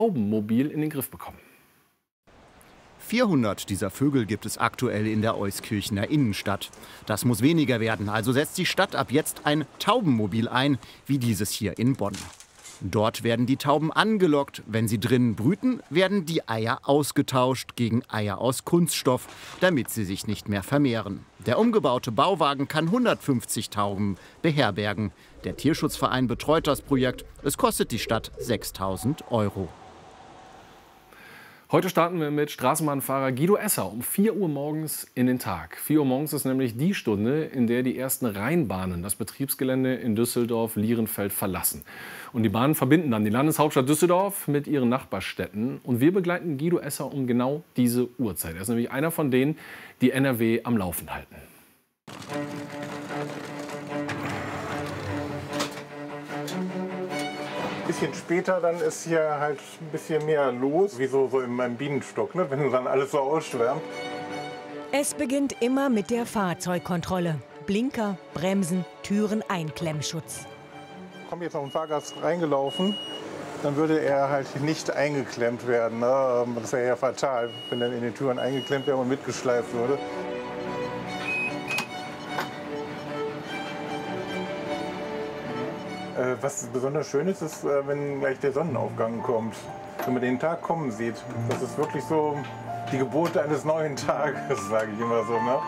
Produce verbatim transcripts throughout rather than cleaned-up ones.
Taubenmobil in den Griff bekommen. vierhundert dieser Vögel gibt es aktuell in der Euskirchener Innenstadt. Das muss weniger werden, also setzt die Stadt ab jetzt ein Taubenmobil ein, wie dieses hier in Bonn. Dort werden die Tauben angelockt. Wenn sie drinnen brüten, werden die Eier ausgetauscht gegen Eier aus Kunststoff, damit sie sich nicht mehr vermehren. Der umgebaute Bauwagen kann hundertfünfzig Tauben beherbergen. Der Tierschutzverein betreut das Projekt. Es kostet die Stadt sechstausend Euro. Heute starten wir mit Straßenbahnfahrer Guido Esser um vier Uhr morgens in den Tag. vier Uhr morgens ist nämlich die Stunde, in der die ersten Rheinbahnen das Betriebsgelände in Düsseldorf-Lierenfeld verlassen. Und die Bahnen verbinden dann die Landeshauptstadt Düsseldorf mit ihren Nachbarstädten. Und wir begleiten Guido Esser um genau diese Uhrzeit. Er ist nämlich einer von denen, die N R W am Laufen halten. Ein bisschen später dann ist hier halt ein bisschen mehr los, wie so, so in meinem Bienenstock, ne? Wenn dann alles so ausschwärmt. Es beginnt immer mit der Fahrzeugkontrolle. Blinker, Bremsen, Türen, Einklemmschutz. Kommt jetzt noch ein Fahrgast reingelaufen, dann würde er halt nicht eingeklemmt werden. Ne? Das wäre ja fatal, wenn er in den Türen eingeklemmt wäre und mitgeschleift würde. Was besonders schön ist, ist, wenn gleich der Sonnenaufgang kommt. Wenn man den Tag kommen sieht. Das ist wirklich so die Geburt eines neuen Tages, sage ich immer so. Ne?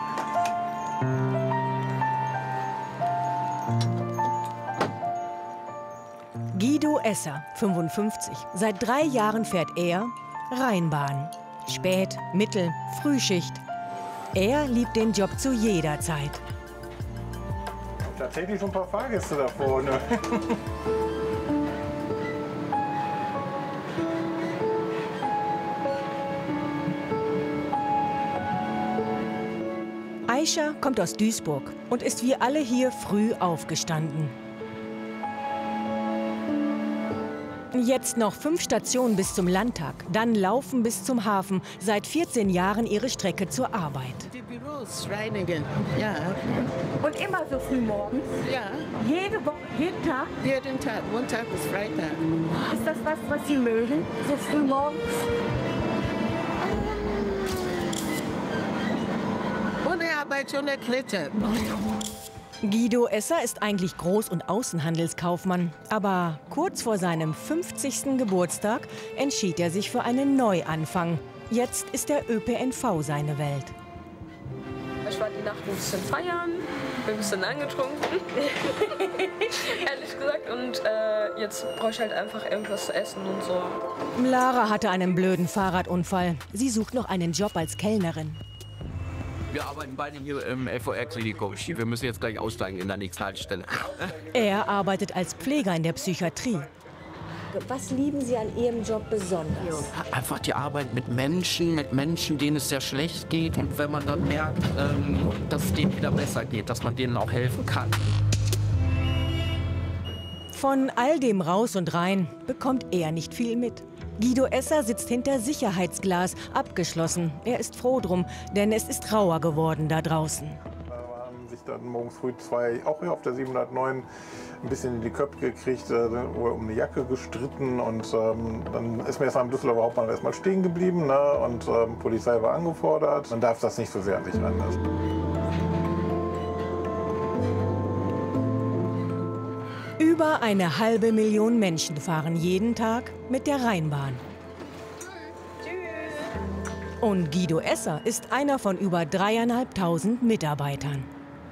Guido Esser, fünfundfünfzig. Seit drei Jahren fährt er Rheinbahn. Spät-, Mittel-, Frühschicht. Er liebt den Job zu jeder Zeit. Tatsächlich schon ein paar Fahrgäste da vorne. Aisha kommt aus Duisburg und ist wie alle hier früh aufgestanden. Jetzt noch fünf Stationen bis zum Landtag, dann laufen bis zum Hafen. Seit vierzehn Jahren ihre Strecke zur Arbeit. Die Büros reinigen, ja. Und immer so früh morgens? Ja. Jede Woche, jeden Tag? Jeden Tag, Montag bis Freitag. Ist das was, was Sie mögen, so früh morgens? Ohne Arbeit, ohne Klette. Guido Esser ist eigentlich Groß- und Außenhandelskaufmann. Aber kurz vor seinem fünfzigsten Geburtstag entschied er sich für einen Neuanfang. Jetzt ist der Ö P N V seine Welt. Ich war die Nacht ein bisschen feiern, bin ein bisschen angetrunken, ehrlich gesagt. Und äh, jetzt brauche ich halt einfach irgendwas zu essen und so. Lara hatte einen blöden Fahrradunfall. Sie sucht noch einen Job als Kellnerin. Wir arbeiten beide hier im L V R-Klinikum. Wir müssen jetzt gleich aussteigen in der nächsten Haltestelle. Er arbeitet als Pfleger in der Psychiatrie. Was lieben Sie an Ihrem Job besonders? Einfach die Arbeit mit Menschen, mit Menschen, denen es sehr schlecht geht. Und wenn man dann merkt, ähm, dass es denen wieder besser geht, dass man denen auch helfen kann. Von all dem Raus und Rein bekommt er nicht viel mit. Guido Esser sitzt hinter Sicherheitsglas, abgeschlossen. Er ist froh drum, denn es ist rauer geworden da draußen. Da haben sich dann morgens früh zwei, auch hier auf der siebenhundertneun, ein bisschen in die Köpfe gekriegt, äh, um eine Jacke gestritten. Und ähm, dann ist mir erst am Düsseldorfer Hauptbahnhof erstmal stehen geblieben. Ne? Und ähm, Polizei war angefordert. Man darf das nicht so sehr an sich ranlassen. Über eine halbe Million Menschen fahren jeden Tag mit der Rheinbahn. Und Guido Esser ist einer von über dreieinhalbtausend Mitarbeitern.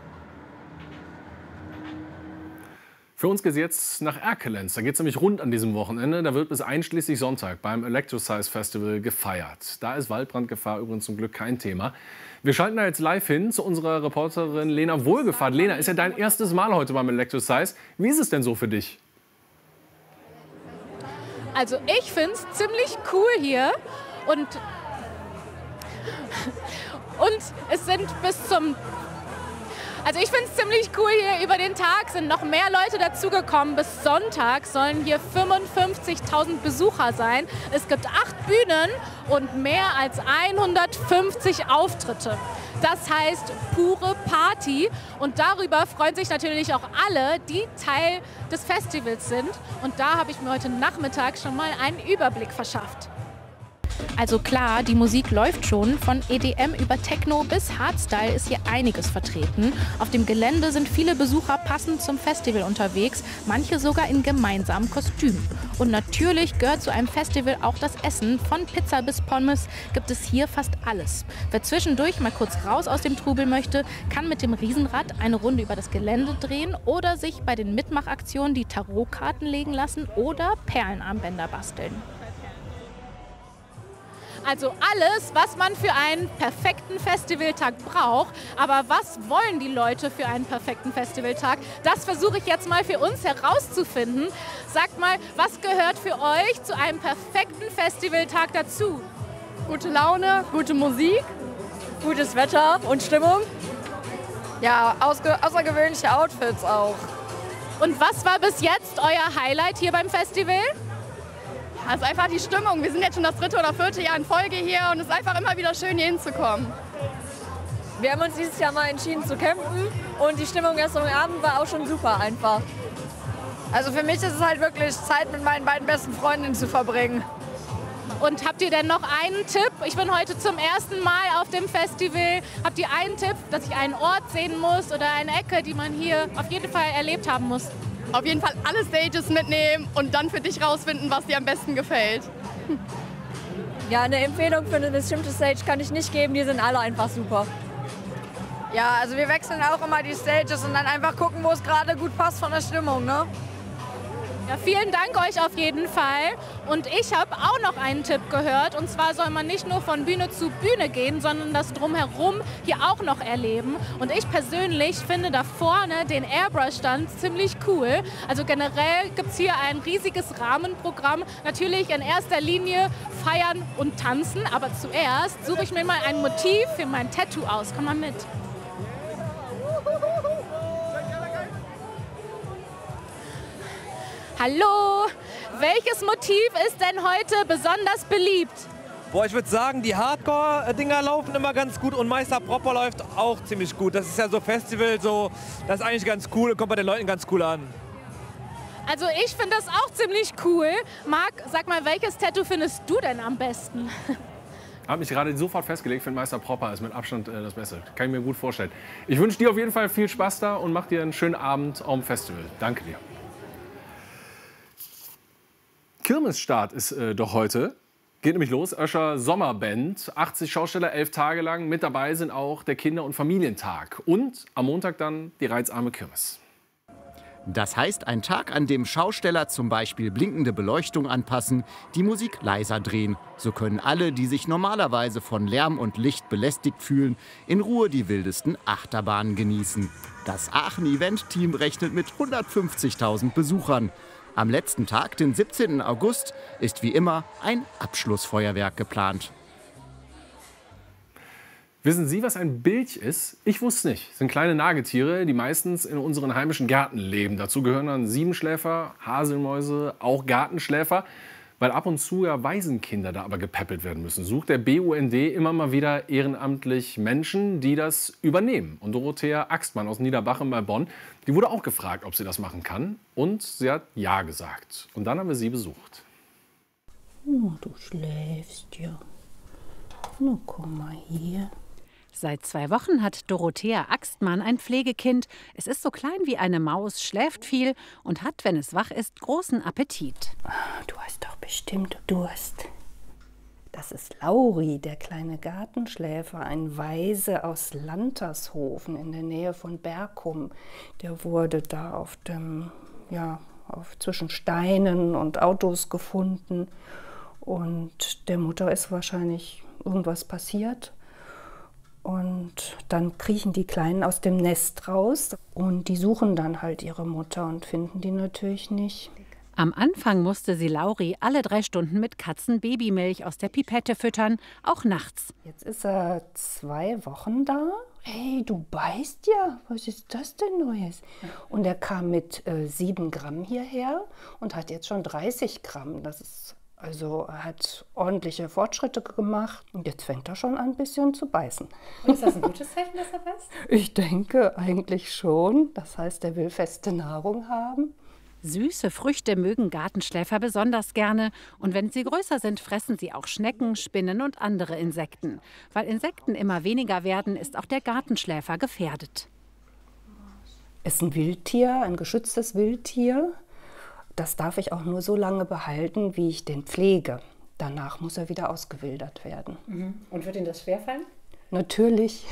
Für uns geht es jetzt nach Erkelenz. Da geht es nämlich rund an diesem Wochenende. Da wird bis einschließlich Sonntag beim Electrosize Festival gefeiert. Da ist Waldbrandgefahr übrigens zum Glück kein Thema. Wir schalten da jetzt live hin zu unserer Reporterin Lena Wohlgefahrt. Lena, ist ja dein erstes Mal heute beim Electrosize. Wie ist es denn so für dich? Also ich finde es ziemlich cool hier und, und es sind bis zum... Also ich finde es ziemlich cool hier, über den Tag sind noch mehr Leute dazugekommen. Bis Sonntag sollen hier fünfundfünfzigtausend Besucher sein. Es gibt acht Bühnen und mehr als hundertfünfzig Auftritte. Das heißt pure Party. Und darüber freuen sich natürlich auch alle, die Teil des Festivals sind. Und da habe ich mir heute Nachmittag schon mal einen Überblick verschafft. Also klar, die Musik läuft schon. Von E D M über Techno bis Hardstyle ist hier einiges vertreten. Auf dem Gelände sind viele Besucher passend zum Festival unterwegs, manche sogar in gemeinsamen Kostümen. Und natürlich gehört zu einem Festival auch das Essen. Von Pizza bis Pommes gibt es hier fast alles. Wer zwischendurch mal kurz raus aus dem Trubel möchte, kann mit dem Riesenrad eine Runde über das Gelände drehen oder sich bei den Mitmachaktionen die Tarotkarten legen lassen oder Perlenarmbänder basteln. Also alles, was man für einen perfekten Festivaltag braucht. Aber was wollen die Leute für einen perfekten Festivaltag? Das versuche ich jetzt mal für uns herauszufinden. Sagt mal, was gehört für euch zu einem perfekten Festivaltag dazu? Gute Laune, gute Musik, gutes Wetter und Stimmung. Ja, außergewöhnliche Outfits auch. Und was war bis jetzt euer Highlight hier beim Festival? Das ist einfach die Stimmung. Wir sind jetzt schon das dritte oder vierte Jahr in Folge hier und es ist einfach immer wieder schön, hier hinzukommen. Wir haben uns dieses Jahr mal entschieden zu campen und die Stimmung gestern Abend war auch schon super einfach. Also für mich ist es halt wirklich Zeit mit meinen beiden besten Freundinnen zu verbringen. Und habt ihr denn noch einen Tipp? Ich bin heute zum ersten Mal auf dem Festival. Habt ihr einen Tipp, dass ich einen Ort sehen muss oder eine Ecke, die man hier auf jeden Fall erlebt haben muss? Auf jeden Fall alle Stages mitnehmen und dann für dich rausfinden, was dir am besten gefällt. Ja, eine Empfehlung für eine bestimmte Stage kann ich nicht geben, die sind alle einfach super. Ja, also wir wechseln auch immer die Stages und dann einfach gucken, wo es gerade gut passt von der Stimmung, ne? Ja, vielen Dank euch auf jeden Fall. Und ich habe auch noch einen Tipp gehört. Und zwar soll man nicht nur von Bühne zu Bühne gehen, sondern das Drumherum hier auch noch erleben. Und ich persönlich finde da vorne den Airbrush-Stand ziemlich cool. Also generell gibt es hier ein riesiges Rahmenprogramm. Natürlich in erster Linie feiern und tanzen. Aber zuerst suche ich mir mal ein Motiv für mein Tattoo aus. Komm mal mit. Hallo, welches Motiv ist denn heute besonders beliebt? Boah, ich würde sagen, die Hardcore-Dinger laufen immer ganz gut und Meister Propper läuft auch ziemlich gut. Das ist ja so Festival, so, das ist eigentlich ganz cool und kommt bei den Leuten ganz cool an. Also ich finde das auch ziemlich cool. Marc, sag mal, welches Tattoo findest du denn am besten? Ich habe mich gerade sofort festgelegt, finde Meister Propper ist mit Abstand äh, das Beste. Kann ich mir gut vorstellen. Ich wünsche dir auf jeden Fall viel Spaß da und mach dir einen schönen Abend am Festival. Danke dir. Kirmesstart ist äh, doch heute. Geht nämlich los. Öscher Sommerband. achtzig Schausteller, elf Tage lang. Mit dabei sind auch der Kinder- und Familientag. Und am Montag dann die reizarme Kirmes. Das heißt, ein Tag, an dem Schausteller zum Beispiel blinkende Beleuchtung anpassen, die Musik leiser drehen. So können alle, die sich normalerweise von Lärm und Licht belästigt fühlen, in Ruhe die wildesten Achterbahnen genießen. Das Aachen-Event-Team rechnet mit hundertfünfzigtausend Besuchern. Am letzten Tag, den siebzehnten August, ist wie immer ein Abschlussfeuerwerk geplant. Wissen Sie, was ein Bilch ist? Ich wusste nicht. Das sind kleine Nagetiere, die meistens in unseren heimischen Gärten leben. Dazu gehören dann Siebenschläfer, Haselmäuse, auch Gartenschläfer. Weil ab und zu ja Waisenkinder da aber gepäppelt werden müssen, sucht der B U N D immer mal wieder ehrenamtlich Menschen, die das übernehmen. Und Dorothea Axtmann aus Niederbachem bei Bonn, die wurde auch gefragt, ob sie das machen kann. Und sie hat ja gesagt. Und dann haben wir sie besucht. Oh, du schläfst ja. Na, komm mal hier. Seit zwei Wochen hat Dorothea Axtmann ein Pflegekind. Es ist so klein wie eine Maus, schläft viel und hat, wenn es wach ist, großen Appetit. Du hast doch bestimmt Durst. Das ist Lauri, der kleine Gartenschläfer, ein Waise aus Lantershofen in der Nähe von Berkum. Der wurde da auf dem, ja, auf, zwischen Steinen und Autos gefunden. Und der Mutter ist wahrscheinlich irgendwas passiert. Und dann kriechen die Kleinen aus dem Nest raus und die suchen dann halt ihre Mutter und finden die natürlich nicht. Am Anfang musste sie Lauri alle drei Stunden mit Katzenbabymilch aus der Pipette füttern, auch nachts. Jetzt ist er zwei Wochen da. Hey, du beißt ja. Was ist das denn Neues? Und er kam mit äh, sieben Gramm hierher und hat jetzt schon dreißig Gramm. Das ist Also er hat ordentliche Fortschritte gemacht und jetzt fängt er schon an, ein bisschen zu beißen. Und ist das ein gutes Zeichen, dass er beißt? Ich denke eigentlich schon. Das heißt, er will feste Nahrung haben. Süße Früchte mögen Gartenschläfer besonders gerne. Und wenn sie größer sind, fressen sie auch Schnecken, Spinnen und andere Insekten. Weil Insekten immer weniger werden, ist auch der Gartenschläfer gefährdet. Ist ein Wildtier, ein geschütztes Wildtier. Das darf ich auch nur so lange behalten, wie ich den pflege. Danach muss er wieder ausgewildert werden. Mhm. Und wird Ihnen das schwerfallen? Natürlich.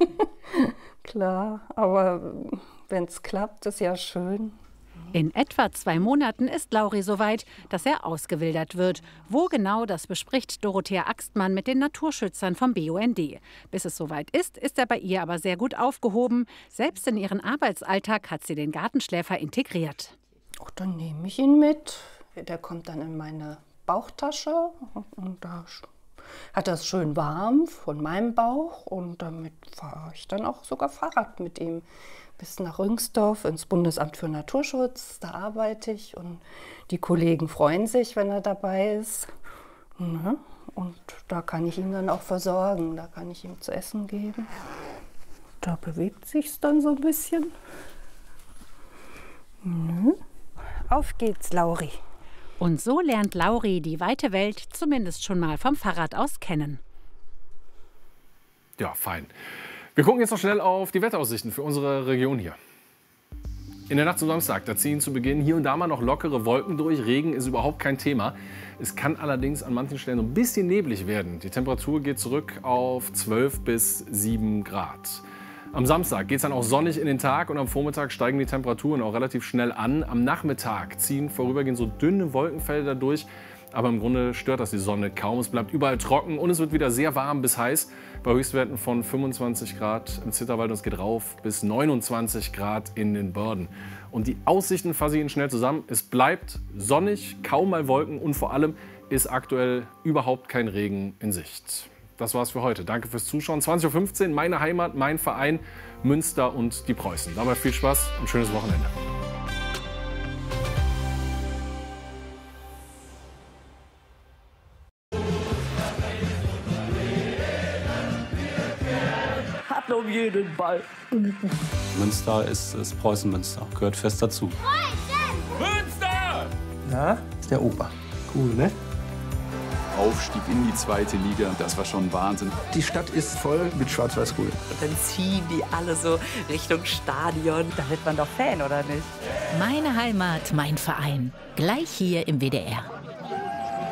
Klar, aber wenn es klappt, ist ja schön. In etwa zwei Monaten ist Lauri so weit, dass er ausgewildert wird. Wo genau, das bespricht Dorothea Axtmann mit den Naturschützern vom B U N D. Bis es soweit ist, ist er bei ihr aber sehr gut aufgehoben. Selbst in ihren Arbeitsalltag hat sie den Gartenschläfer integriert. Ach, dann nehme ich ihn mit. Der kommt dann in meine Bauchtasche und da hat er es schön warm von meinem Bauch und damit fahre ich dann auch sogar Fahrrad mit ihm bis nach Rüngsdorf ins Bundesamt für Naturschutz. Da arbeite ich und die Kollegen freuen sich, wenn er dabei ist. Und da kann ich ihn dann auch versorgen, da kann ich ihm zu essen geben. Da bewegt sich's dann so ein bisschen. Auf geht's, Lauri. Und so lernt Lauri die weite Welt zumindest schon mal vom Fahrrad aus kennen. Ja, fein. Wir gucken jetzt noch schnell auf die Wetteraussichten für unsere Region hier. In der Nacht zum Samstag, da ziehen zu Beginn hier und da mal noch lockere Wolken durch. Regen ist überhaupt kein Thema. Es kann allerdings an manchen Stellen ein bisschen neblig werden. Die Temperatur geht zurück auf zwölf bis sieben Grad. Am Samstag geht es dann auch sonnig in den Tag und am Vormittag steigen die Temperaturen auch relativ schnell an. Am Nachmittag ziehen vorübergehend so dünne Wolkenfelder durch, aber im Grunde stört das die Sonne kaum. Es bleibt überall trocken und es wird wieder sehr warm bis heiß, bei Höchstwerten von fünfundzwanzig Grad im Zitterwald und es geht rauf bis neunundzwanzig Grad in den Börden. Und die Aussichten fasse ich Ihnen schnell zusammen. Es bleibt sonnig, kaum mal Wolken und vor allem ist aktuell überhaupt kein Regen in Sicht. Das war's für heute. Danke fürs Zuschauen. zwanzig Uhr fünfzehn, meine Heimat, mein Verein, Münster und die Preußen. Dabei viel Spaß und schönes Wochenende. Hat um jeden Ball. Münster ist, ist Preußen-Münster, gehört fest dazu. Münster! Na, ist der Opa. Cool, ne? Aufstieg in die zweite Liga, das war schon Wahnsinn. Die Stadt ist voll mit Schwarz-Weiß-Grün. Dann ziehen die alle so Richtung Stadion. Da wird man doch Fan, oder nicht? Meine Heimat, mein Verein. Gleich hier im W D R.